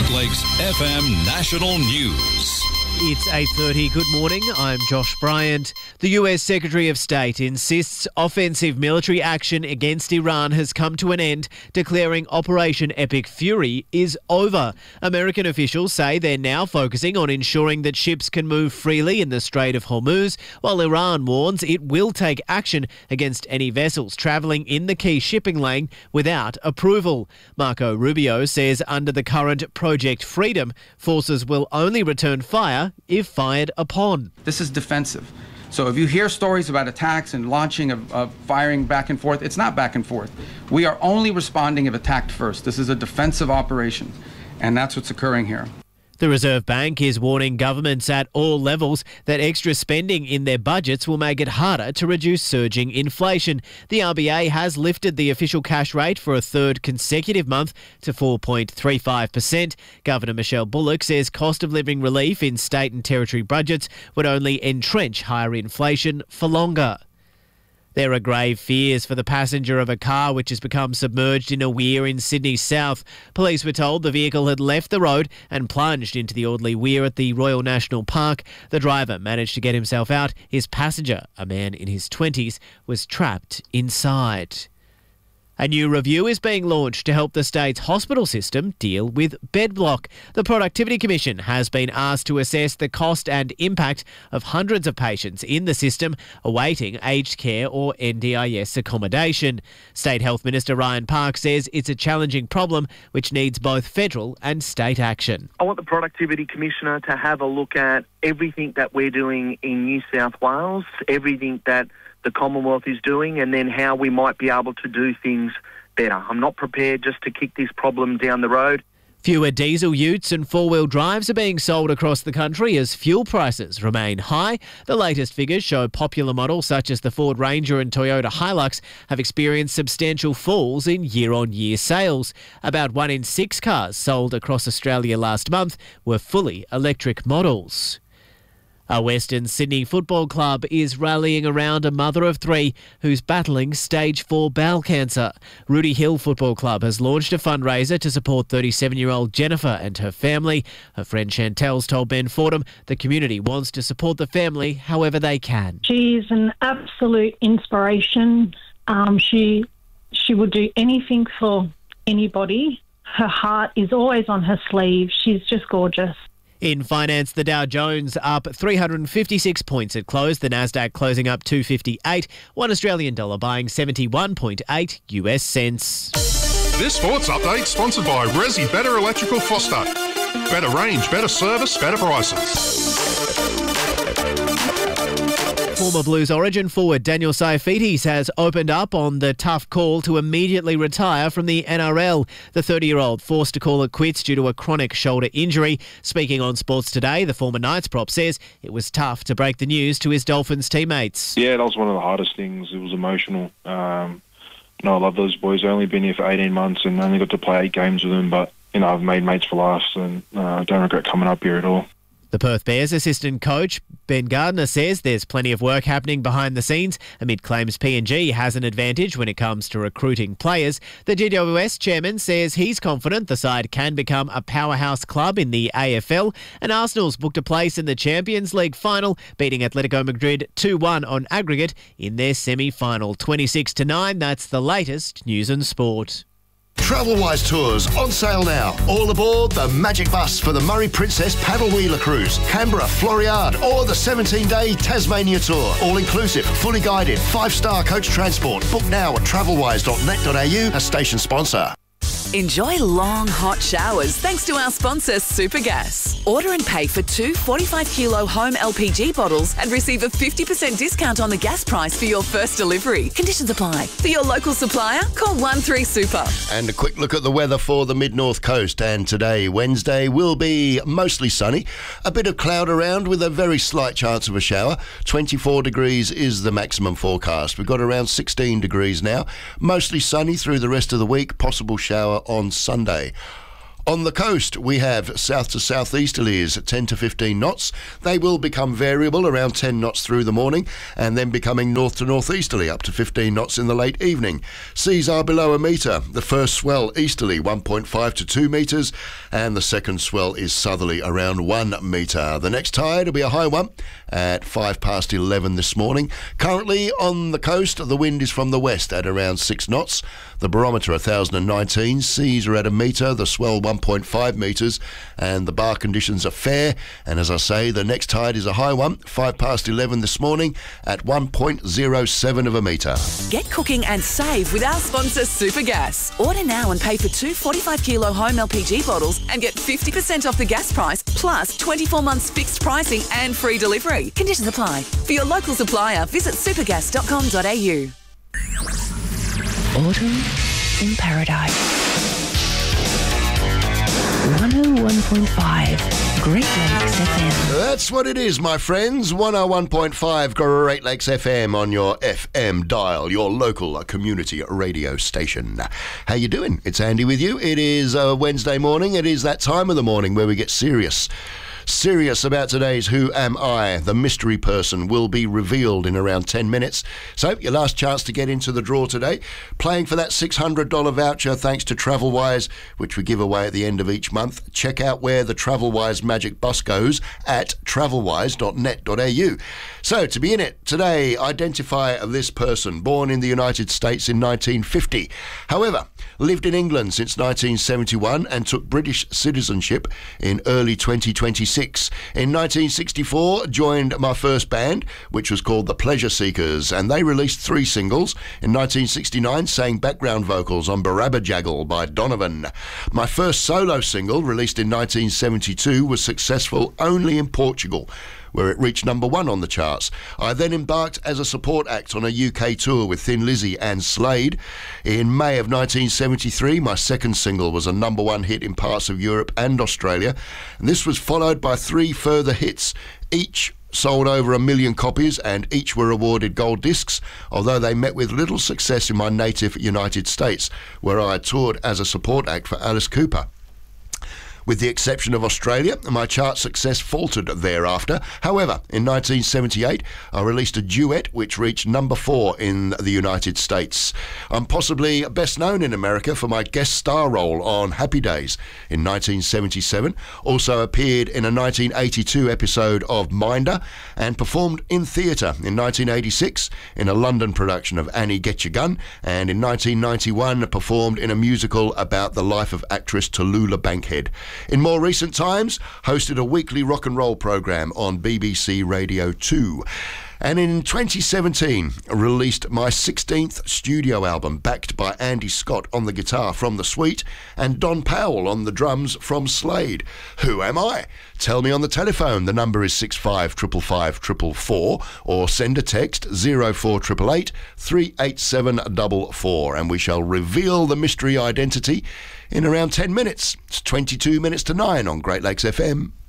Great Lakes FM National News. It's 8:30. Good morning. I'm Josh Bryant. The US Secretary of State insists offensive military action against Iran has come to an end, declaring Operation Epic Fury is over. American officials say they're now focusing on ensuring that ships can move freely in the Strait of Hormuz, while Iran warns it will take action against any vessels travelling in the key shipping lane without approval. Marco Rubio says under the current Project Freedom, forces will only return fire if fired upon. This is defensive. So if you hear stories about attacks and launching of firing back and forth, it's not back and forth. We are only responding if attacked first. This is a defensive operation, and that's what's occurring here. The Reserve Bank is warning governments at all levels that extra spending in their budgets will make it harder to reduce surging inflation. The RBA has lifted the official cash rate for a third consecutive month to 4.35%. Governor Michelle Bullock says cost of living relief in state and territory budgets would only entrench higher inflation for longer. There are grave fears for the passenger of a car which has become submerged in a weir in Sydney's south. Police were told the vehicle had left the road and plunged into the Audley Weir at the Royal National Park. The driver managed to get himself out. His passenger, a man in his 20s, was trapped inside. A new review is being launched to help the state's hospital system deal with bed block. The Productivity Commission has been asked to assess the cost and impact of hundreds of patients in the system awaiting aged care or NDIS accommodation. State Health Minister Ryan Park says it's a challenging problem which needs both federal and state action. I want the Productivity Commissioner to have a look at everything that we're doing in New South Wales, everything that the Commonwealth is doing, and then how we might be able to do things better. I'm not prepared just to kick this problem down the road. Fewer diesel utes and four-wheel drives are being sold across the country as fuel prices remain high. The latest figures show popular models such as the Ford Ranger and Toyota Hilux have experienced substantial falls in year-on-year sales. About 1 in 6 cars sold across Australia last month were fully electric models. A Western Sydney football club is rallying around a mother of 3 who's battling stage 4 bowel cancer. Rooty Hill Football Club has launched a fundraiser to support 37-year-old Jennifer and her family. Her friend Chantel's told Ben Fordham the community wants to support the family however they can. She's an absolute inspiration. She would do anything for anybody. Her heart is always on her sleeve. She's just gorgeous. In finance, the Dow Jones up 356 points at close. The Nasdaq closing up 258. $1 Australian dollar buying 71.8 US cents. This sports update sponsored by Resi Better Electrical Foster. Better range, better service, better prices. Former Blues Origin forward Daniel Saifitis has opened up on the tough call to immediately retire from the NRL. The 30-year-old forced to call it quits due to a chronic shoulder injury. Speaking on Sports Today, the former Knights prop says it was tough to break the news to his Dolphins teammates. Yeah, that was one of the hardest things. It was emotional. I love those boys. I've only been here for 18 months and only got to play 8 games with them, but I've made mates for life and don't regret coming up here at all. The Perth Bears assistant coach Ben Gardner says there's plenty of work happening behind the scenes amid claims PNG has an advantage when it comes to recruiting players. The GWS chairman says he's confident the side can become a powerhouse club in the AFL, and Arsenal's booked a place in the Champions League final, beating Atletico Madrid 2-1 on aggregate in their semi-final. 26-9, that's the latest news and sport. Travelwise Tours on sale now. All aboard the Magic Bus for the Murray Princess Paddle Wheeler Cruise, Canberra, Floriade, or the 17-day Tasmania Tour. All inclusive, fully guided, 5-star coach transport. Book now at travelwise.net.au, a station sponsor. Enjoy long, hot showers thanks to our sponsor, Supergas. Order and pay for 2 45-kilo home LPG bottles and receive a 50% discount on the gas price for your first delivery. Conditions apply. For your local supplier, call 13Super. And a quick look at the weather for the mid-north coast. And today, Wednesday, will be mostly sunny. A bit of cloud around with a very slight chance of a shower. 24 degrees is the maximum forecast. We've got around 16 degrees now. Mostly sunny through the rest of the week. Possible shower on Sunday. On the coast, we have south to southeasterlies at 10 to 15 knots. They will become variable around 10 knots through the morning and then becoming north to northeasterly up to 15 knots in the late evening. Seas are below a metre. The first swell easterly 1.5 to 2 metres and the second swell is southerly around 1 metre. The next tide will be a high one at 11:05 this morning. Currently on the coast, the wind is from the west at around 6 knots. The barometer 1,019. Seas are at a metre. The swell 1.5 metres and the bar conditions are fair. And as I say, the next tide is a high one, 11:05 this morning at 1.07 of a metre. Get cooking and save with our sponsor Supergas. Order now and pay for 2 45-kilo home LPG bottles and get 50% off the gas price plus 24 months fixed pricing and free delivery. Conditions apply. For your local supplier, visit supergas.com.au. Autumn in Paradise. 101.5 Great Lakes FM. That's what it is, my friends. 101.5 Great Lakes FM on your FM dial, your local community radio station. How you doing? It's Andy with you. It is a Wednesday morning. It is that time of the morning where we get serious about today's Who Am I? The mystery person will be revealed in around 10 minutes. So your last chance to get into the draw today. Playing for that $600 voucher thanks to TravelWise, which we give away at the end of each month. Check out where the TravelWise magic bus goes at travelwise.net.au. So to be in it today, identify this person, born in the United States in 1950. However, lived in England since 1971 and took British citizenship in early 2026. In 1964, joined my first band, which was called The Pleasure Seekers, and they released 3 singles. In 1969, sang background vocals on Barabba Jaggle by Donovan. My first solo single, released in 1972, was successful only in Portugal, where it reached number 1 on the charts. I then embarked as a support act on a UK tour with Thin Lizzy and Slade. In May of 1973, my second single was a number 1 hit in parts of Europe and Australia. And this was followed by 3 further hits, each sold over 1 million copies and each were awarded gold discs, although they met with little success in my native United States, where I toured as a support act for Alice Cooper. With the exception of Australia, my chart success faltered thereafter. However, in 1978, I released a duet which reached number 4 in the United States. I'm possibly best known in America for my guest star role on Happy Days in 1977. Also appeared in a 1982 episode of Minder and performed in theatre in 1986 in a London production of Annie Get Your Gun, and in 1991 performed in a musical about the life of actress Tallulah Bankhead. In more recent times, hosted a weekly rock and roll programme on BBC Radio 2. And in 2017, released my 16th studio album, backed by Andy Scott on the guitar from The Sweet and Don Powell on the drums from Slade. Who am I? Tell me on the telephone. The number is 6555 444, or send a text 04888 387 44, and we shall reveal the mystery identity in around 10 minutes. It's 22 minutes to 9 on Great Lakes FM.